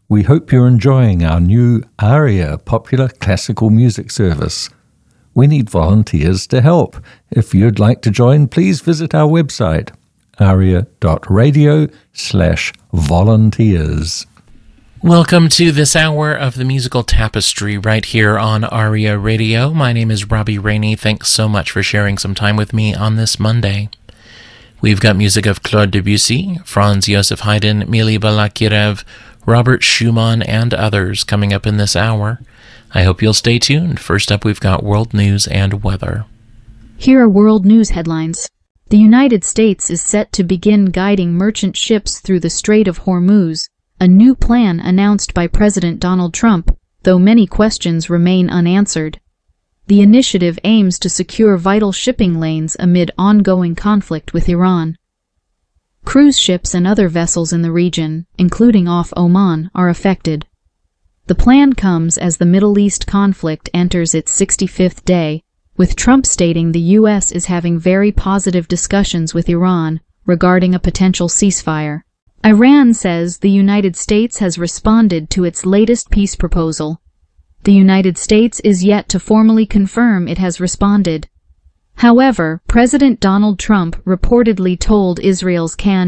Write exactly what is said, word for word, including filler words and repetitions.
We hope you're enjoying our new ARIA popular classical music service. We need volunteers to help. If you'd like to join, please visit our website, aria.radio slash volunteers. Welcome to this hour of the Musical Tapestry right here on ARIA Radio. My name is Robbie Rainey. Thanks so much for sharing some time with me on this Monday. We've got music of Claude Debussy, Franz Joseph Haydn, Mili Balakirev, Robert Schumann, and others coming up in this hour. I hope you'll stay tuned. First up, we've got world news and weather. Here are world news headlines. The United States is set to begin guiding merchant ships through the Strait of Hormuz, a new plan announced by President Donald Trump, though many questions remain unanswered. The initiative aims to secure vital shipping lanes amid ongoing conflict with Iran. Cruise ships and other vessels in the region, including off Oman, are affected. The plan comes as the Middle East conflict enters its sixty-fifth day, with Trump stating the U S is having very positive discussions with Iran regarding a potential ceasefire. Iran says the United States has responded to its latest peace proposal. The United States is yet to formally confirm it has responded. However, President Donald Trump reportedly told Israel's Can